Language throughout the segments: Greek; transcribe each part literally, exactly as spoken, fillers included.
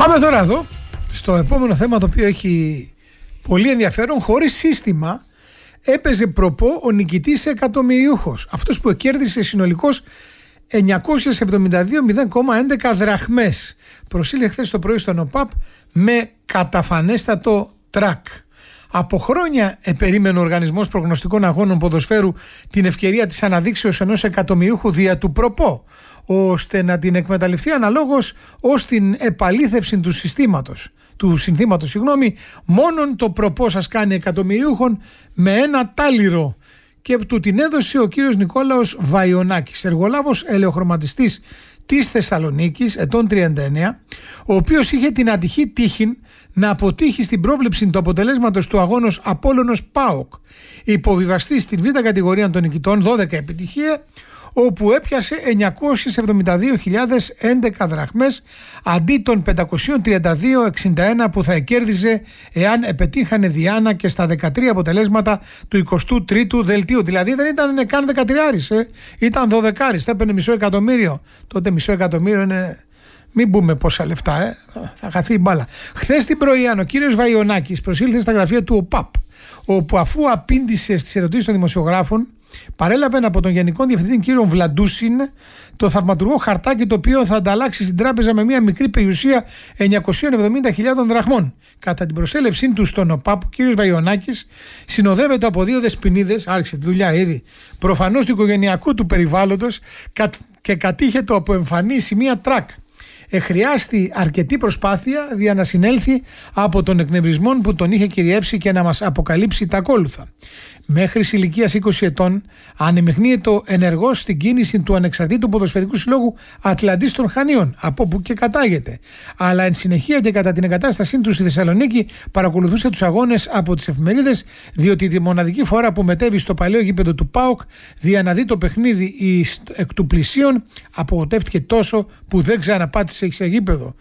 Πάμε τώρα εδώ στο επόμενο θέμα, το οποίο έχει πολύ ενδιαφέρον. Χωρίς σύστημα έπαιζε προπό ο νικητής εκατομμυριούχος, αυτός που κέρδισε συνολικώς εννιακόσιες εβδομήντα δύο χιλιάδες έντεκα δραχμές. Προσήλθε χθες το πρωί στον ΟΠΑΠ με καταφανέστατο τρακ. Από χρόνια επερίμενε ο Οργανισμός Προγνωστικών Αγώνων Ποδοσφαίρου την ευκαιρία της αναδείξεως ενός εκατομμυριούχου δια του προπό, ώστε να την εκμεταλλευτεί αναλόγως ως την επαλήθευση του συστήματος. Του συνθήματος, συγγνώμη, μόνον το προπό σας κάνει εκατομμυριούχων με ένα τάλιρο, και του την έδωσε ο κύριος Νικόλαος Βαϊονάκης, εργολάβος ελαιοχρωματιστής της Θεσσαλονίκης, ετών τριάντα εννέα, ο οποίος είχε την ατυχή τύχη να αποτύχει στην πρόβλεψη του αποτελέσματος του αγώνος Απόλλωνος ΠΑΟΚ, υποβιβαστή στην β' κατηγορία των νικητών, δώδεκα επιτυχία, όπου έπιασε εννιακόσιες εβδομήντα δύο χιλιάδες έντεκα δραχμές αντί των πεντακόσιες τριάντα δύο χιλιάδες εξήντα ένα που θα κέρδιζε εάν επετύχανε διάνα και στα δεκατρία αποτελέσματα του εικοστού τρίτου δελτίου. Δηλαδή δεν ήταν καν δεκατριάρης, ε. ήταν δωδεκάρης, θα έπαιρνε μισό εκατομμύριο. Τότε μισό εκατομμύριο είναι, μην πούμε πόσα λεφτά, ε. θα χαθεί η μπάλα. Χθες την πρωί ο κύριος Βαϊονάκης προσήλθε στα γραφεία του ΟΠΑΠ, όπου αφού απήντησε στις ερωτήσεις των δημοσιογράφων, παρέλαβε από τον Γενικό Διευθυντή κύριο Βλαντούσιν το θαυματουργό χαρτάκι, το οποίο θα ανταλλάξει στην τράπεζα με μια μικρή περιουσία εννιακόσιες εβδομήντα χιλιάδες δραχμών. Κατά την προσέλευσή του στον ΟΠΑΠ, ο κύριος Βαϊονάκης συνοδεύεται από δύο δεσποινίδες, άρχισε τη δουλειά ήδη, προφανώς του οικογενειακού του περιβάλλοντος, και κατήχετο από εμφανή σημεία τρακ. Εχρειάστη αρκετή προσπάθεια για να συνέλθει από τον εκνευρισμό που τον είχε κυριεύσει και να μας αποκαλύψει τα ακόλουθα. Μέχρι ηλικίας είκοσι ετών ανεμειχνύεται ενεργώς στην κίνηση του Ανεξαρτήτου Ποδοσφαιρικού Συλλόγου Ατλαντής των Χανίων, από που και κατάγεται. Αλλά εν συνεχεία και κατά την εγκατάστασή του στη Θεσσαλονίκη παρακολουθούσε τους αγώνες από τις εφημερίδες, διότι τη μοναδική φορά που μετέβη στο παλαιό γήπεδο του ΠΑΟΚ για να δει το παιχνίδι εκ του πλησίον, απογοητεύτηκε τόσο που δεν ξαναπάτησε σε γήπεδο.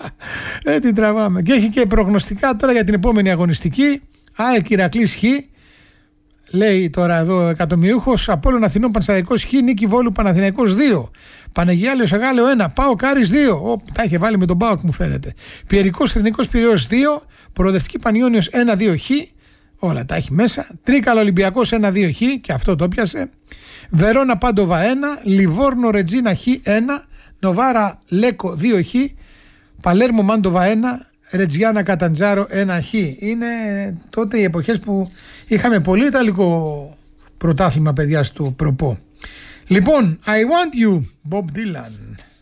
Ε, τι τραβάμε. Και έχει και προγνωστικά τώρα για την επόμενη αγωνιστική. ΑΕΚ Ηρακλής Χ. Λέει τώρα εδώ εκατομμυριούχος, Απόλλων Αθηνών Πανσεραϊκός Χ, Νίκη Βόλου Παναθηναϊκός δύο, Πανεγιάλειος Αγάλεο ένα, ΠΑΟΚ Άρης δύο. Ο, τα είχε βάλει με τον ΠΑΟΚ μου φαίνεται. Πιερικός Εθνικός Πειραιώς δύο, Προοδευτική Πανιόνιος ένα δύο Χ, όλα τα έχει μέσα. Τρίκαλα Ολυμπιακός ένα δύο Χ, και αυτό το πιάσε. Βερόνα Πάντοβα ένα, Λιβόρνο Ρετζίνα Χ ένα, Νοβάρα Λέκο δύο Χ, Παλέρμο Μάντοβα ένα, Ρετζιάνα Καταντζάρο ένα Χ. Είναι τότε οι εποχές που είχαμε πολύ ιταλικό πρωτάθλημα, παιδιά, στο προπό. Λοιπόν, I want you, Bob Dylan.